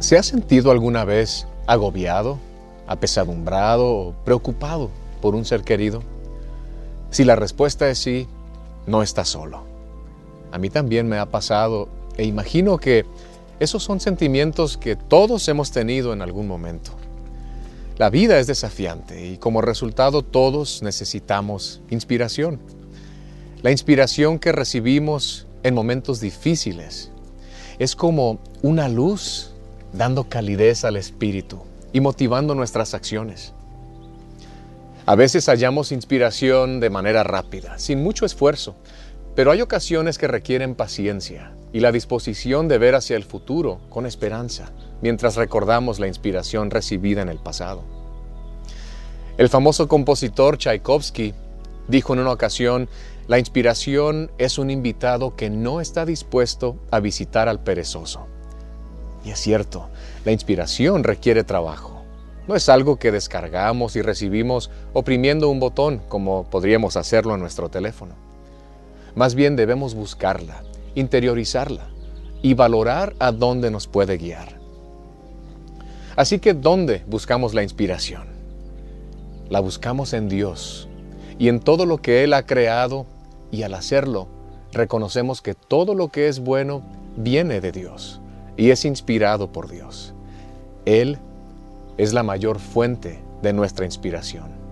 ¿Se ha sentido alguna vez agobiado, apesadumbrado o preocupado por un ser querido? Si la respuesta es sí, no está solo. A mí también me ha pasado e imagino que esos son sentimientos que todos hemos tenido en algún momento. La vida es desafiante y como resultado todos necesitamos inspiración. La inspiración que recibimos en momentos difíciles es como una luz dando calidez al espíritu y motivando nuestras acciones. A veces hallamos inspiración de manera rápida, sin mucho esfuerzo, pero hay ocasiones que requieren paciencia y la disposición de ver hacia el futuro con esperanza, mientras recordamos la inspiración recibida en el pasado. El famoso compositor Tchaikovsky dijo en una ocasión: la inspiración es un invitado que no está dispuesto a visitar al perezoso. Y es cierto, la inspiración requiere trabajo. No es algo que descargamos y recibimos oprimiendo un botón como podríamos hacerlo en nuestro teléfono. Más bien debemos buscarla, interiorizarla y valorar a dónde nos puede guiar. Así que, ¿dónde buscamos la inspiración? La buscamos en Dios y en todo lo que Él ha creado, y al hacerlo, reconocemos que todo lo que es bueno viene de Dios y es inspirado por Dios. Él es la mayor fuente de nuestra inspiración.